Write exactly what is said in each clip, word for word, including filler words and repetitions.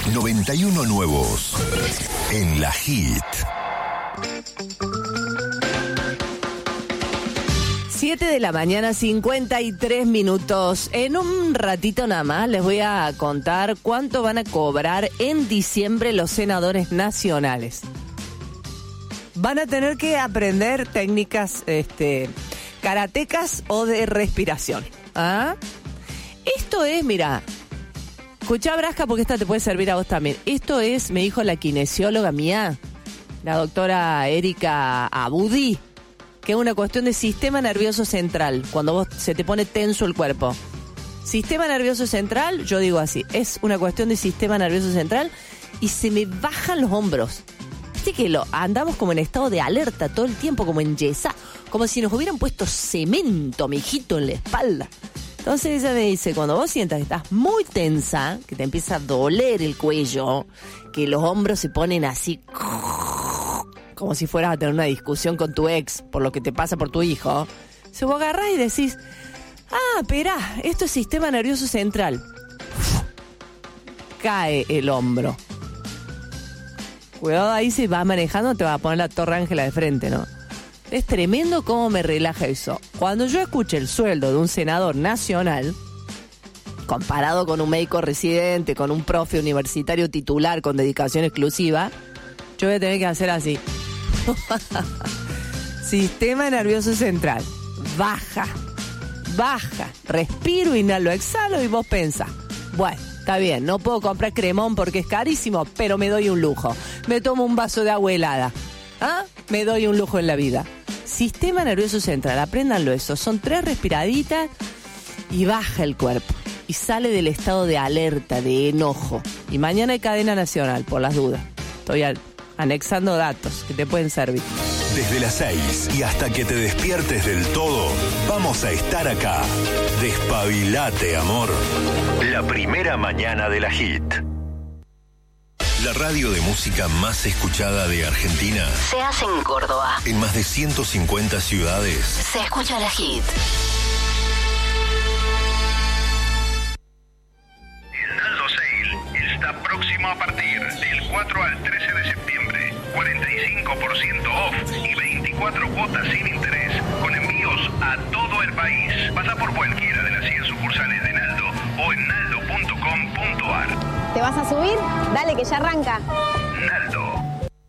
noventa y uno nuevos en la Hit. siete de la mañana, cincuenta y tres minutos. En un ratito nada más les voy a contar cuánto van a cobrar en diciembre los senadores nacionales. Van a tener que aprender técnicas este, karatecas o de respiración. ¿Ah? Esto es, mira, escuchá, Brasca, porque esta te puede servir a vos también. Esto es, me dijo la kinesióloga mía, la doctora Erika Abudi, que es una cuestión de sistema nervioso central, cuando vos se te pone tenso el cuerpo. Sistema nervioso central, yo digo así, es una cuestión de sistema nervioso central y se me bajan los hombros. Viste que lo andamos como en estado de alerta todo el tiempo, como en yesa, como si nos hubieran puesto cemento, mijito, en la espalda. Entonces ella me dice, cuando vos sientas que estás muy tensa, que te empieza a doler el cuello, que los hombros se ponen así, como si fueras a tener una discusión con tu ex por lo que te pasa por tu hijo, se vos agarrás y decís, ah, esperá, esto es sistema nervioso central. Cae el hombro. Cuidado, ahí se va manejando, te va a poner la Torre Ángela de frente, ¿no? Es tremendo cómo me relaja eso. Cuando yo escuche el sueldo de un senador nacional, comparado con un médico residente, con un profe universitario titular con dedicación exclusiva, yo voy a tener que hacer así. Sistema nervioso central. Baja, baja. Respiro, inhalo, exhalo y vos pensás, bueno, está bien, no puedo comprar cremón porque es carísimo, pero me doy un lujo. Me tomo un vaso de agua helada. ¿Ah? Me doy un lujo en la vida. Sistema nervioso central, apréndanlo eso. Son tres respiraditas y baja el cuerpo. Y sale del estado de alerta, de enojo. Y mañana hay cadena nacional, por las dudas. Estoy al... anexando datos que te pueden servir. Desde las seis y hasta que te despiertes del todo, vamos a estar acá. Despabilate, amor. La primera mañana de la Hit. La radio de música más escuchada de Argentina se hace en Córdoba. En más de ciento cincuenta ciudades. Se escucha la Hit. El Naldo Sale está próximo a partir del cuatro al trece de septiembre. cuarenta y cinco por ciento off y veinticuatro cuotas sin interés, con envíos a todo el país. Pasa por cualquiera de las cien sucursales de Naldo o en naldo punto com punto ar. ¿Te vas a subir? Dale, que ya arranca. Naldo.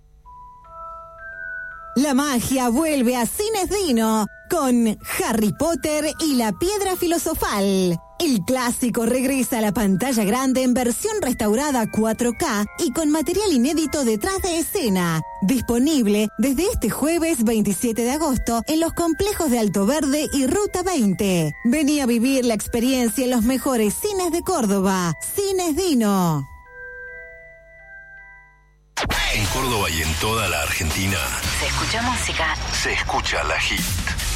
La magia vuelve a Cines Dino con Harry Potter y la Piedra Filosofal. El clásico regresa a la pantalla grande en versión restaurada cuatro K y con material inédito detrás de escena. Disponible desde este jueves veintisiete de agosto en los complejos de Alto Verde y Ruta veinte. Vení a vivir la experiencia en los mejores cines de Córdoba. Cines Dino. En Córdoba y en toda la Argentina Se escucha música. se escucha la Hit.